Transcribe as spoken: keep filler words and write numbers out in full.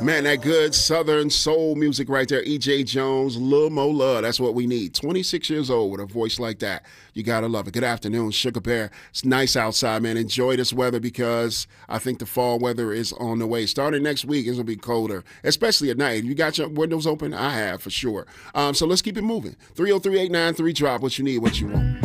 Man, that good Southern soul music right there. E J Jones, Lil Mo Love. That's what we need. twenty-six years old with a voice like that. You got to love it. Good afternoon, Sugar Bear. It's nice outside, man. Enjoy this weather because I think the fall weather is on the way. Starting next week, it's going to be colder, especially at night. You got your windows open? I have, for sure. Um, so let's keep it moving. three oh three, eight nine three, drop what you need, what you want.